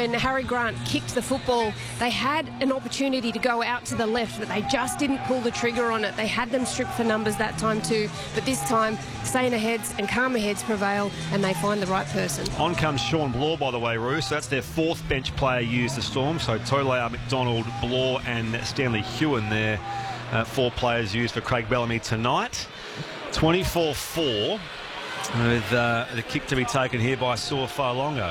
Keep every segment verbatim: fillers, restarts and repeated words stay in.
when Harry Grant kicked the football, they had an opportunity to go out to the left, but they just didn't pull the trigger on it. They had them stripped for numbers that time too, but this time, saner heads and calmer heads prevail, and they find the right person. On comes Sean Bloor, by the way, Roos. That's their fourth bench player used the Storm. So Tolea, McDonald, Bloor and Stanley Hewen there. Uh, four players used for Craig Bellamy tonight. twenty-four four with uh, the kick to be taken here by Saw Falongo.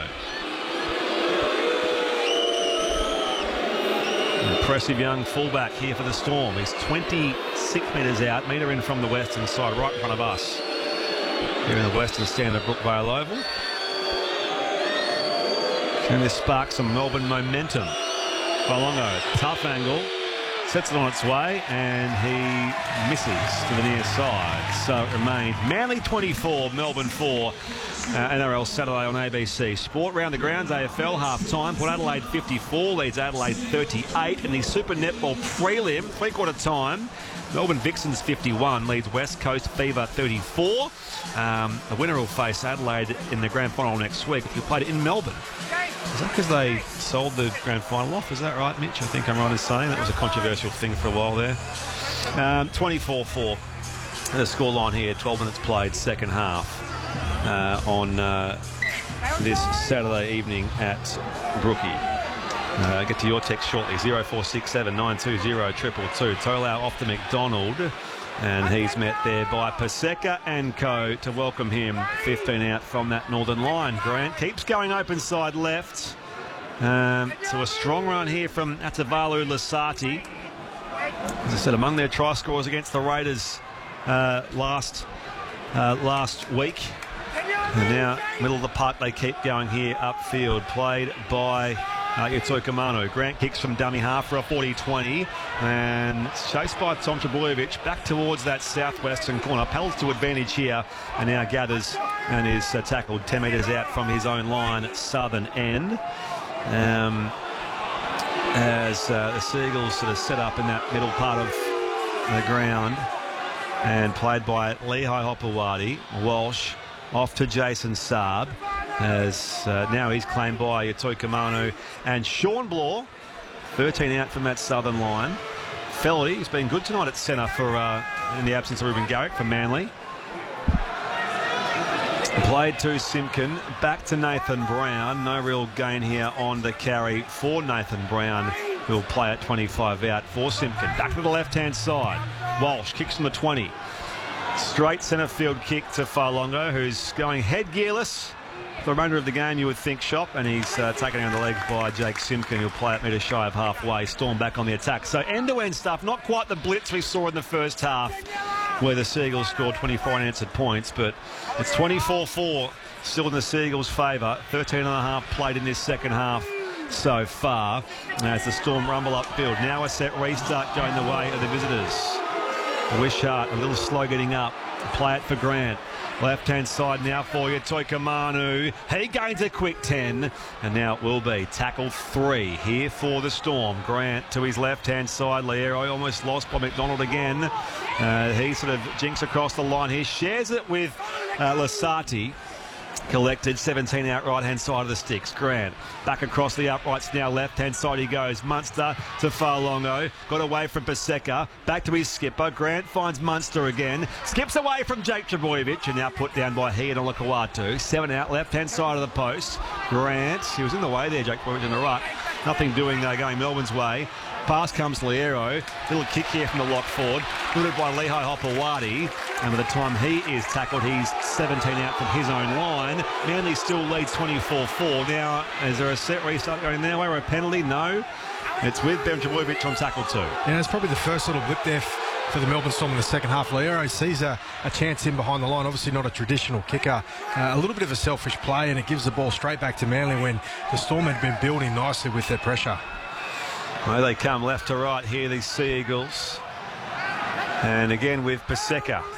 Impressive young fullback here for the Storm. He's twenty-six metres out, metre in from the western side, right in front of us. Here in the western stand of Brookvale Oval. Can this spark some Melbourne momentum? Falongo, tough angle. Sets it on its way, and he misses to the near side. So it remains Manly twenty-four, Melbourne four. Uh, N R L Saturday on A B C Sport. Round the grounds, A F L half-time. Port Adelaide fifty-four, leads Adelaide thirty-eight. In the Super Netball prelim, three-quarter time, Melbourne Vixens fifty-one, leads West Coast Fever thirty-four. Um, the winner will face Adelaide in the grand final next week, if you played it in Melbourne. Is that because they sold the grand final off? Is that right, Mitch? I think I'm right in saying that was a controversial thing for a while there. Um, twenty-four four. The scoreline here, twelve minutes played, second half, uh, on uh, this Saturday evening at Brookie. Uh, get to your text shortly, zero four six seven nine two zero two two two. Tolau off to McDonald, and he's met there by Paseka and co to welcome him. fifteen out from that northern line. Grant keeps going open side left. Um, so a strong run here from Atavalu Lasati. As I said, among their try scorers against the Raiders uh, last uh, last week. And now, middle of the park, they keep going here upfield. Played by uh, Yatoika Manu. Grant kicks from dummy half for a forty twenty. And chased by Tom Trebojevic back towards that southwestern corner. Paddles to advantage here and now gathers and is uh, tackled ten metres out from his own line at southern end. Um, as uh, the Seagulls sort of set up in that middle part of the ground, and played by Lehigh Hopewadi. Walsh off to Jason Saab, as uh, now he's claimed by Yatoika Manu and Sean Bloor. thirteen out from that southern line. Felly has been good tonight at centre for uh, in the absence of Ruben Garrick for Manly. Played to Simpkin, back to Nathan Brown. No real gain here on the carry for Nathan Brown, who will play at twenty-five out for Simpkin. Back to the left-hand side. Walsh kicks from the twenty. Straight centre field kick to Falongo, who's going head gearless for the remainder of the game, you would think, Shop, and he's uh, taken on the legs by Jake Simpkin, who'll play at metre shy of halfway. Storm back on the attack. So end-to-end stuff, not quite the blitz we saw in the first half, where the Seagulls scored twenty-four unanswered points, but it's twenty-four four still in the Seagulls' favour. thirteen and a half played in this second half so far, as the Storm rumble upfield. Now a set restart going the way of the visitors. Wishart a little slow getting up. Play it for Grant. Left-hand side now for Yatoika Manu. He gains a quick ten, and now it will be tackle three here for the Storm. Grant to his left-hand side. Liero almost lost by McDonald again. Uh, he sort of jinks across the line here. Shares it with uh, Lasati. Collected, seventeen out right-hand side of the sticks. Grant back across the uprights now, left-hand side he goes. Munster to Falongo. Got away from Paseka. Back to his skipper. Grant finds Munster again. Skips away from Jake Trebojevic and now put down by he and Olakawatu. Seven out, left-hand side of the post. Grant, he was in the way there, Jake Trebojevic in the ruck. Nothing doing there, going Melbourne's way. Pass comes Liero. Little kick here from the lock forward. Delivered by Lehigh Hopewadi. And by the time he is tackled, he's seventeen out from his own line. Manly still leads twenty-four four. Now, is there a set restart going their way or a penalty? No. It's with Ben Trebojevic on tackle two. Yeah, it's probably the first little whip there for the Melbourne Storm in the second half. Liero sees a, a chance in behind the line. Obviously not a traditional kicker. Uh, a little bit of a selfish play, and it gives the ball straight back to Manly when the Storm had been building nicely with their pressure. Well, they come left to right here, these Sea Eagles. And again with Paseka